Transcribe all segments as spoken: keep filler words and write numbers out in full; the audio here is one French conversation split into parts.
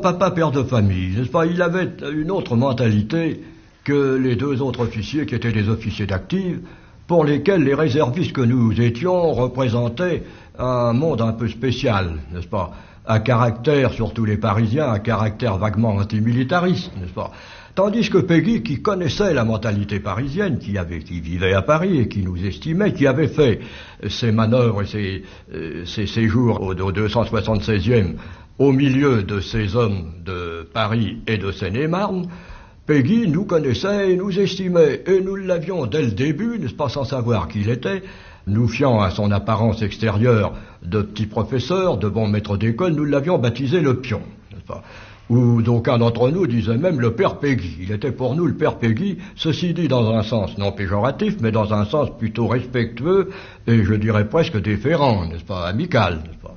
papa père de famille, n'est-ce pas? Il avait une autre mentalité que les deux autres officiers qui étaient des officiers d'active, pour lesquels les réservistes que nous étions représentaient un monde un peu spécial, n'est-ce pas? À caractère, surtout les Parisiens, à caractère vaguement antimilitariste, n'est-ce pas? Tandis que Péguy, qui connaissait la mentalité parisienne, qui avait, qui vivait à Paris et qui nous estimait, qui avait fait ses manœuvres et ses, euh, ses séjours au, au deux cent soixante-seizième au milieu de ces hommes de Paris et de Seine-et-Marne, Péguy nous connaissait et nous estimait, et nous l'avions dès le début, n'est-ce pas, sans savoir qui il était, nous fiant à son apparence extérieure de petit professeur, de bon maître d'école, nous l'avions baptisé le pion, n'est-ce pas? Ou d'aucuns d'entre nous disaient même le père Péguy. Il était pour nous le père Péguy, ceci dit dans un sens non péjoratif, mais dans un sens plutôt respectueux, et je dirais presque déférent, n'est-ce pas, amical, n'est-ce pas?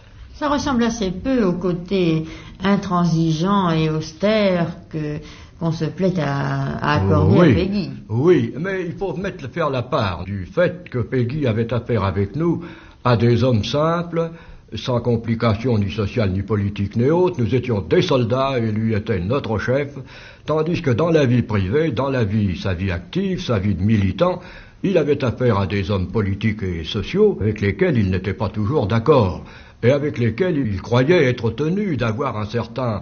Ça ressemble assez peu au côté intransigeant et austère que qu'on se plaît à, à accorder oui, à Péguy. Oui, mais il faut mettre, faire la part du fait que Péguy avait affaire avec nous à des hommes simples, sans complications ni sociales, ni politiques, ni autres. Nous étions des soldats et lui était notre chef, tandis que dans la vie privée, dans la vie, sa vie active, sa vie de militant, il avait affaire à des hommes politiques et sociaux avec lesquels il n'était pas toujours d'accord, et avec lesquels il croyait être tenu d'avoir un certain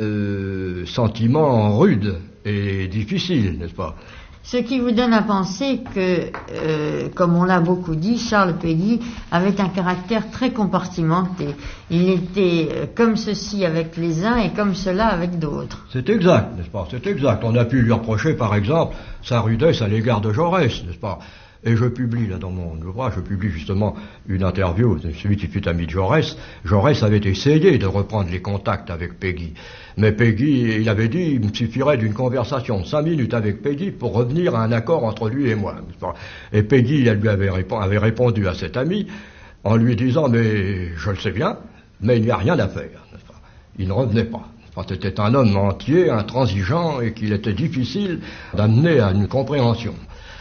euh, sentiment rude et difficile, n'est-ce pas? Ce qui vous donne à penser que, euh, comme on l'a beaucoup dit, Charles Péguy avait un caractère très compartimenté. Il était euh, comme ceci avec les uns et comme cela avec d'autres. C'est exact, n'est-ce pas? C'est exact. On a pu lui reprocher, par exemple, sa rudesse à l'égard de Jaurès, n'est-ce pas? Et je publie, là, dans mon ouvrage, je publie justement une interview, celui qui fut ami de Jaurès. Jaurès avait essayé de reprendre les contacts avec Péguy. Mais Péguy, il avait dit, il me suffirait d'une conversation de cinq minutes avec Péguy pour revenir à un accord entre lui et moi. Et Péguy, elle lui avait, répond, avait répondu à cet ami en lui disant, mais je le sais bien, mais il n'y a rien à faire. Il ne revenait pas. C'était un homme entier, intransigeant, et qu'il était difficile d'amener à une compréhension.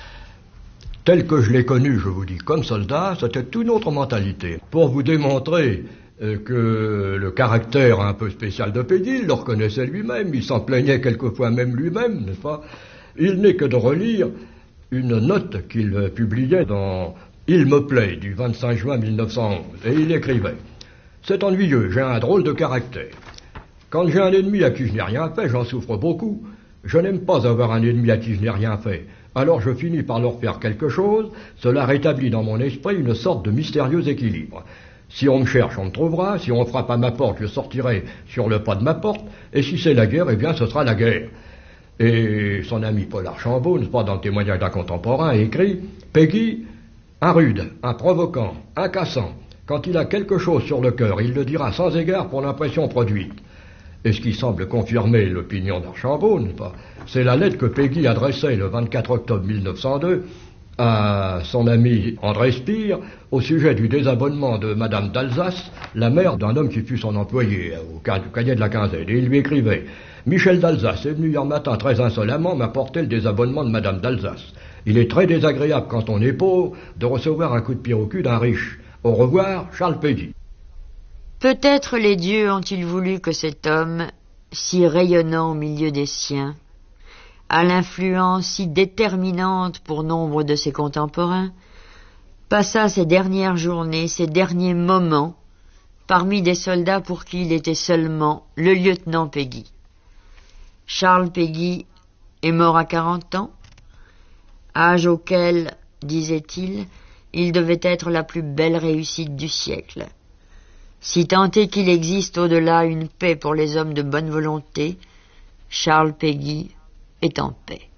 Tel que je l'ai connu, je vous dis, comme soldat, c'était une autre mentalité. Pour vous démontrer euh, que le caractère un peu spécial de Péguy, il le reconnaissait lui-même, il s'en plaignait quelquefois même lui-même, n'est-ce pas? Il n'est que de relire une note qu'il publiait dans Il me plaît, du vingt-cinq juin mille neuf cent onze, et il écrivait « C'est ennuyeux, j'ai un drôle de caractère. Quand j'ai un ennemi à qui je n'ai rien fait, j'en souffre beaucoup. Je n'aime pas avoir un ennemi à qui je n'ai rien fait. Alors je finis par leur faire quelque chose, cela rétablit dans mon esprit une sorte de mystérieux équilibre. Si on me cherche, on me trouvera, si on frappe à ma porte, je sortirai sur le pas de ma porte, et si c'est la guerre, eh bien ce sera la guerre. » Et son ami Paul Archambault, n'est-ce pas, dans le témoignage d'un contemporain, écrit « Péguy, un rude, un provoquant, un cassant, quand il a quelque chose sur le cœur, il le dira sans égard pour l'impression produite. » Et ce qui semble confirmer l'opinion d'Archambault, n'est-ce pas, c'est la lettre que Péguy adressait le vingt-quatre octobre mille neuf cent deux à son ami André Spire au sujet du désabonnement de Madame d'Alsace, la mère d'un homme qui fut son employé au cahier de la quinzaine. Et il lui écrivait « Michel d'Alsace est venu hier matin très insolemment m'apporter le désabonnement de Madame d'Alsace. Il est très désagréable quand on est pauvre de recevoir un coup de pied au cul d'un riche. Au revoir, Charles Péguy. » Peut-être les dieux ont-ils voulu que cet homme, si rayonnant au milieu des siens, à l'influence si déterminante pour nombre de ses contemporains, passa ses dernières journées, ses derniers moments, parmi des soldats pour qui il était seulement le lieutenant Péguy. Charles Péguy est mort à quarante ans, âge auquel, disait-il, il devait être la plus belle réussite du siècle. Si tant est qu'il existe au-delà une paix pour les hommes de bonne volonté, Charles Péguy est en paix.